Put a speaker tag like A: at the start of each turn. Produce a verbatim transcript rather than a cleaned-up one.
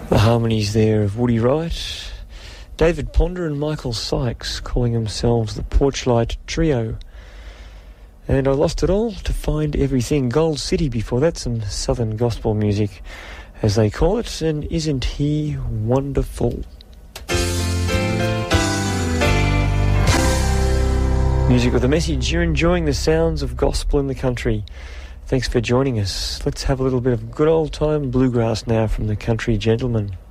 A: The harmonies there of Woody Wright, David Ponder and Michael Sykes, calling themselves the Porchlight Trio. And I lost it all to find everything. Gold City before that, some southern gospel music, as they call it, and isn't he wonderful? Music with a message. You're enjoying the sounds of gospel in the country. Thanks for joining us. Let's have a little bit of good old time bluegrass now from the Country Gentlemen.